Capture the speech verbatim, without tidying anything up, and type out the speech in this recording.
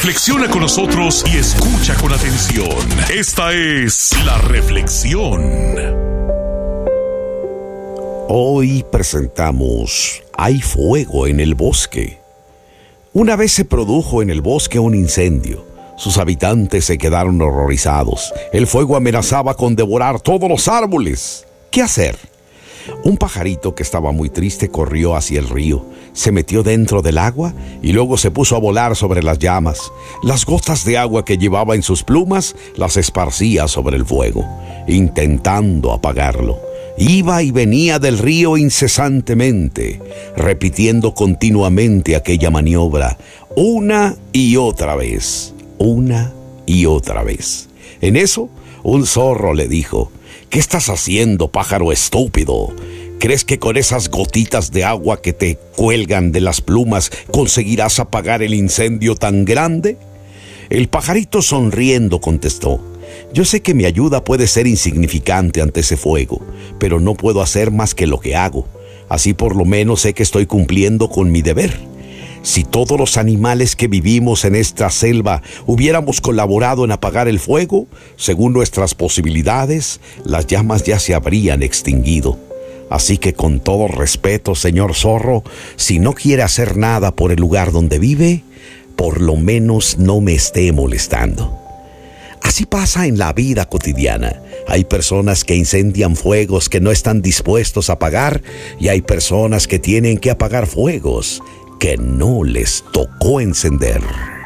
Reflexiona con nosotros y escucha con atención. Esta es La Reflexión. Hoy presentamos Hay fuego en el bosque. Una vez se produjo en el bosque un incendio. Sus habitantes se quedaron horrorizados. El fuego amenazaba con devorar todos los árboles. ¿Qué hacer? Un pajarito que estaba muy triste corrió hacia el río, se metió dentro del agua y luego se puso a volar sobre las llamas. Las gotas de agua que llevaba en sus plumas las esparcía sobre el fuego, intentando apagarlo. Iba y venía del río incesantemente, repitiendo continuamente aquella maniobra, una y otra vez, una y otra vez. En eso, un zorro le dijo: ¿Qué estás haciendo, pájaro estúpido? ¿Crees que con esas gotitas de agua que te cuelgan de las plumas conseguirás apagar el incendio tan grande? El pajarito sonriendo contestó: Yo sé que mi ayuda puede ser insignificante ante ese fuego, pero no puedo hacer más que lo que hago. Así por lo menos sé que estoy cumpliendo con mi deber. Si todos los animales que vivimos en esta selva hubiéramos colaborado en apagar el fuego, según nuestras posibilidades, las llamas ya se habrían extinguido. Así que con todo respeto, señor zorro, si no quiere hacer nada por el lugar donde vive, por lo menos no me esté molestando. Así pasa en la vida cotidiana. Hay personas que incendian fuegos que no están dispuestos a apagar, y hay personas que tienen que apagar fuegos que no les tocó encender.